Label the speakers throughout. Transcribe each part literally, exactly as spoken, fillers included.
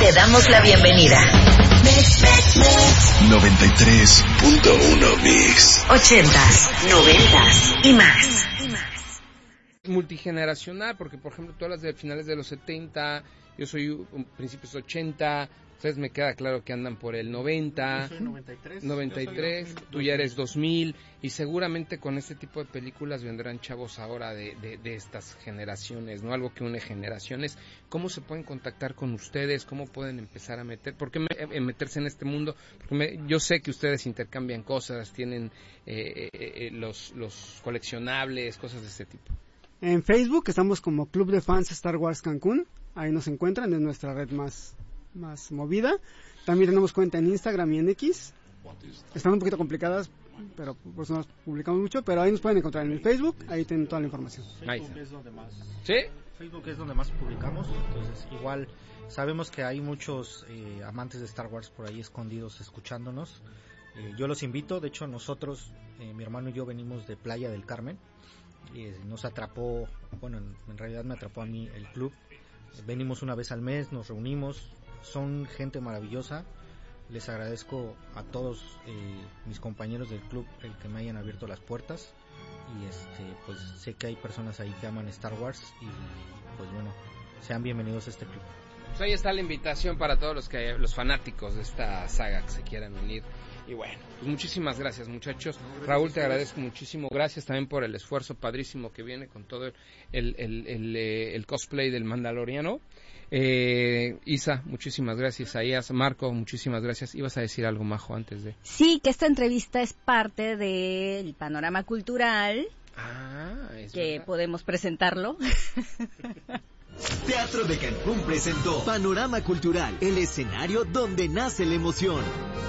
Speaker 1: Te damos la bienvenida.
Speaker 2: noventa y tres punto uno Mix.
Speaker 1: Ochentas, noventas y más.
Speaker 3: Multigeneracional, porque por ejemplo todas las de finales de los setenta, yo soy un principios ochenta, ustedes me queda claro que andan por el noventa,
Speaker 4: yo soy noventa y tres,
Speaker 3: noventa y tres, tú ya eres dos mil, y seguramente con este tipo de películas vendrán chavos ahora de, de, de estas generaciones, ¿no? Algo que une generaciones. ¿Cómo se pueden contactar con ustedes? ¿Cómo pueden empezar a meter? ¿Por qué me, eh, meterse en este mundo? Porque me, yo sé que ustedes intercambian cosas, tienen eh, eh, los, los coleccionables, cosas de este tipo.
Speaker 4: En Facebook estamos como Club de Fans Star Wars Cancún, ahí nos encuentran, es nuestra red más, más movida. También tenemos cuenta en Instagram y en X, están un poquito complicadas, pero por eso no las publicamos mucho, pero ahí nos pueden encontrar en el Facebook, ahí tienen toda la información.
Speaker 5: Facebook es donde más,
Speaker 3: ¿sí?
Speaker 5: Facebook es donde más publicamos, entonces igual sabemos que hay muchos eh, amantes de Star Wars por ahí escondidos escuchándonos. Eh, yo los invito, de hecho nosotros, eh, mi hermano y yo venimos de Playa del Carmen. Eh, nos atrapó, bueno, en, en realidad me atrapó a mí el club. Eh, venimos una vez al mes, nos reunimos, son gente maravillosa. Les agradezco a todos eh, mis compañeros del club el que me hayan abierto las puertas, y este pues sé que hay personas ahí que aman Star Wars, y pues bueno, sean bienvenidos a este club.
Speaker 3: Pues ahí está la invitación para todos los que los fanáticos de esta saga que se quieran unir. Y bueno, pues muchísimas gracias, muchachos. Raúl, te agradezco muchísimo. Gracias también por el esfuerzo padrísimo que viene con todo el, el, el, el, el cosplay del Mandaloriano. Eh, Isa, muchísimas gracias. Isaías, Marco, muchísimas gracias. ¿Ibas a decir algo, Majo, antes de...?
Speaker 6: Sí, que esta entrevista es parte del panorama cultural.
Speaker 3: Ah, es
Speaker 6: que
Speaker 3: verdad.
Speaker 6: Podemos presentarlo.
Speaker 7: Teatro de Cancún presentó Panorama Cultural, el escenario donde nace la emoción.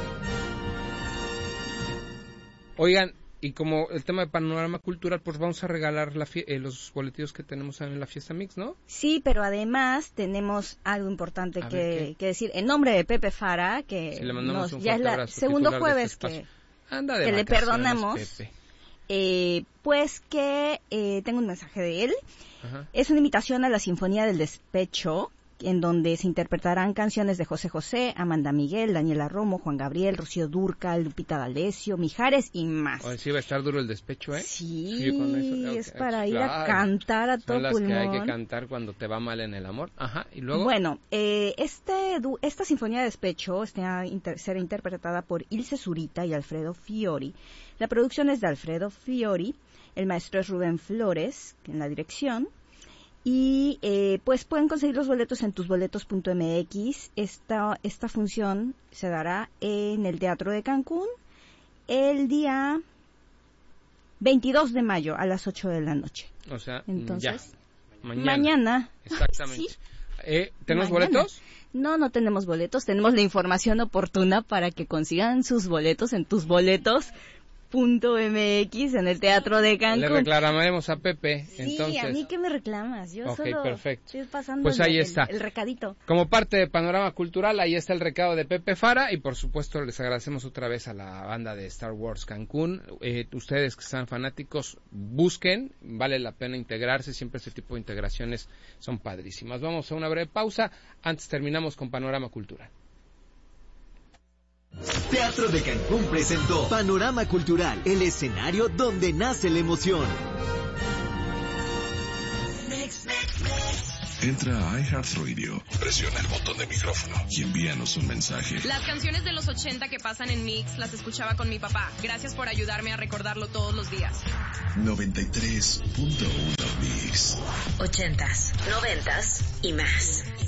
Speaker 3: Oigan, y como el tema de Panorama Cultural, pues vamos a regalar la fie- eh, los boletillos que tenemos en la Fiesta Mix, ¿no?
Speaker 6: Sí, pero además tenemos algo importante
Speaker 3: A
Speaker 6: que,
Speaker 3: ver,
Speaker 6: que decir. En nombre de Pepe Fara, que
Speaker 3: Si le mandamos
Speaker 6: nos-
Speaker 3: un
Speaker 6: ya es
Speaker 3: fuerte
Speaker 6: la
Speaker 3: abrazo,
Speaker 6: segundo
Speaker 3: titular de
Speaker 6: jueves
Speaker 3: este
Speaker 6: que,
Speaker 3: espacio. Anda de
Speaker 6: que le
Speaker 3: vacaciones,
Speaker 6: perdonamos,
Speaker 3: Pepe.
Speaker 6: eh, pues que eh, tengo un mensaje de él.
Speaker 3: Ajá.
Speaker 6: Es una invitación a la Sinfonía del Despecho, en donde se interpretarán canciones de José José, Amanda Miguel, Daniela Romo, Juan Gabriel, Rocío Dúrcal, Lupita D'Alessio, Mijares y más.
Speaker 3: Hoy sí va a estar duro el despecho, ¿eh?
Speaker 6: Sí,
Speaker 3: Sí, con eso,
Speaker 6: es
Speaker 3: ok,
Speaker 6: para ir
Speaker 3: claro.
Speaker 6: a cantar a todo
Speaker 3: Son las
Speaker 6: pulmón.
Speaker 3: que hay que cantar cuando te va mal en el amor. Ajá, y luego...
Speaker 6: Bueno, eh, este, du- esta Sinfonía de Despecho está inter- será interpretada por Ilse Zurita y Alfredo Fiori. La producción es de Alfredo Fiori, el maestro es Rubén Flores en la dirección. Y eh, pues pueden conseguir los boletos en tusboletos punto m x. Esta, esta función se dará en el Teatro de Cancún el día veintidós de mayo a las ocho de la noche.
Speaker 3: O sea,
Speaker 6: Entonces,
Speaker 3: ya. Mañana.
Speaker 6: mañana.
Speaker 3: Exactamente.
Speaker 6: Sí.
Speaker 3: Eh, ¿Tenemos
Speaker 6: Mañana.
Speaker 3: boletos?
Speaker 6: No, no tenemos boletos. Tenemos la información oportuna para que consigan sus boletos en tusboletos punto m x en el Teatro de Cancún.
Speaker 3: Le reclamaremos a Pepe.
Speaker 6: Sí,
Speaker 3: entonces...
Speaker 6: a mí que me reclamas. Yo
Speaker 3: Ok,
Speaker 6: solo
Speaker 3: perfecto.
Speaker 6: estoy pasando
Speaker 3: Pues
Speaker 6: el,
Speaker 3: ahí
Speaker 6: el-
Speaker 3: está.
Speaker 6: el recadito.
Speaker 3: Como parte de Panorama Cultural, ahí está el recado de Pepe Fara, y por supuesto les agradecemos otra vez a la banda de Star Wars Cancún. Eh, ustedes que están fanáticos, busquen, vale la pena integrarse, siempre este tipo de integraciones son padrísimas. Vamos a una breve pausa, antes terminamos con Panorama Cultural.
Speaker 7: Teatro de Cancún presentó Panorama Cultural, el escenario donde nace la emoción.
Speaker 2: Entra a iHeartRadio, presiona el botón de micrófono y envíanos un mensaje.
Speaker 8: Las canciones de los ochenta que pasan en Mix las escuchaba con mi papá. Gracias por ayudarme a recordarlo todos los días.
Speaker 2: noventa y tres punto uno Mix.
Speaker 1: Ochentas, noventas y más.